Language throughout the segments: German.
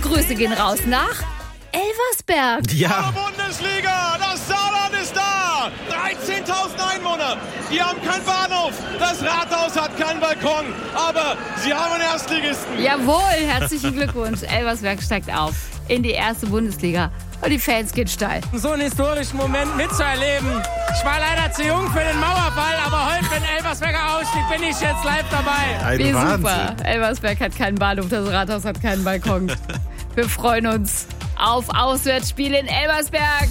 Grüße gehen raus nach Elversberg. Ja. Bundesliga, das Saarland ist da. 13.000 Einwohner. Die haben keinen Bahnhof. Das Rathaus hat keinen Balkon. Aber sie haben einen Erstligisten. Jawohl, herzlichen Glückwunsch. Elversberg steigt auf in die erste Bundesliga. Und die Fans gehen steil. So einen historischen Moment mitzuerleben. Ich war leider zu jung für den Mauerball, aber heute, wenn Elversberger ausstieg, bin ich jetzt live dabei. Wie super. Elversberg hat keinen Bahnhof, das Rathaus hat keinen Balkon. Wir freuen uns auf Auswärtsspiele in Elversberg.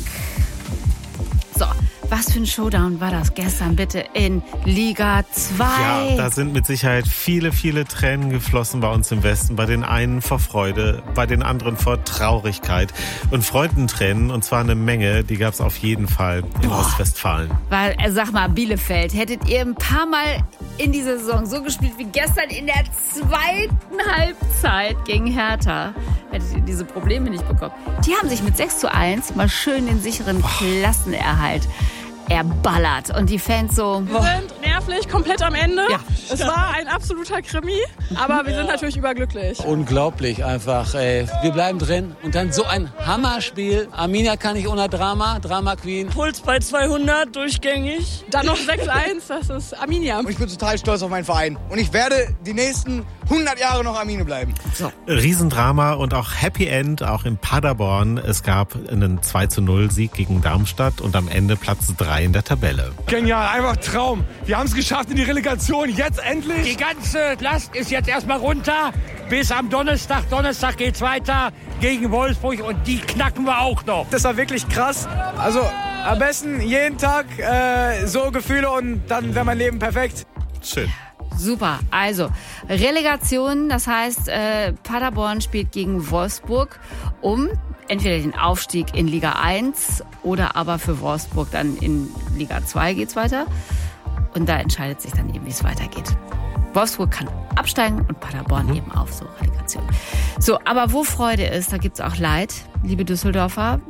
So, was für ein Showdown war das gestern bitte in Liga 2? Ja, da sind mit Sicherheit viele, viele Tränen geflossen bei uns im Westen. Bei den einen vor Freude, bei den anderen vor Traurigkeit und Freudentränen. Und zwar eine Menge, die gab es auf jeden Fall in Ostwestfalen. Weil, sag mal, Bielefeld, hättet ihr ein paar Mal in dieser Saison so gespielt wie gestern in der zweiten Halbzeit gegen Hertha, hättet ihr diese Probleme nicht bekommen. Die haben sich mit 6:1 mal schön den sicheren Klassenerhalt erballert. Und die Fans so... Wir sind nervlich komplett am Ende. Ja. Es war ein absoluter Krimi, aber wir sind natürlich überglücklich. Unglaublich einfach, ey. Wir bleiben drin und dann so ein Hammerspiel. Arminia kann nicht ohne Drama, Drama Queen. Puls bei 200, durchgängig. Dann noch 6:1, das ist Arminia. Und ich bin total stolz auf meinen Verein. Und ich werde die nächsten 100 Jahre noch Arminia bleiben. So. Riesendrama und auch Happy End, auch in Paderborn. Es gab einen 2:0-Sieg gegen Darmstadt und am Ende Platz 3 in der Tabelle. Genial, einfach Traum. Wir haben es geschafft in die Relegation, jetzt endlich. Die ganze Last ist jetzt erstmal runter. Bis am Donnerstag. Donnerstag geht's weiter gegen Wolfsburg und die knacken wir auch noch. Das war wirklich krass. Also am besten jeden Tag so Gefühle und dann wäre mein Leben perfekt. Schön. Super, also Relegation, das heißt Paderborn spielt gegen Wolfsburg um entweder den Aufstieg in Liga 1 oder aber für Wolfsburg dann in Liga 2 geht's weiter. Und da entscheidet sich dann eben, wie es weitergeht. Wolfsburg kann absteigen und Paderborn eben auf so Relegation. So, aber wo Freude ist, da gibt's auch Leid, liebe Düsseldorfer.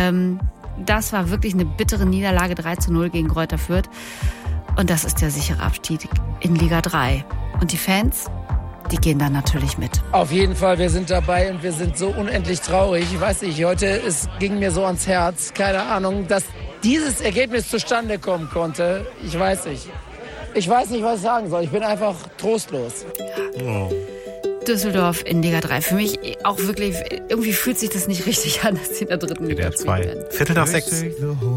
Das war wirklich eine bittere Niederlage, 3:0 gegen Greuther Fürth. Und das ist der sichere Abstieg in Liga 3. Und die Fans, die gehen dann natürlich mit. Auf jeden Fall, wir sind dabei und wir sind so unendlich traurig. Ich weiß nicht, heute es ging mir so ans Herz. Keine Ahnung, dass dieses Ergebnis zustande kommen konnte. Ich weiß nicht. Ich weiß nicht, was ich sagen soll. Ich bin einfach trostlos. Oh. Düsseldorf in Liga 3. Für mich auch wirklich, irgendwie fühlt sich das nicht richtig an, dass sie in der dritten Liga spielen werden. 5:45.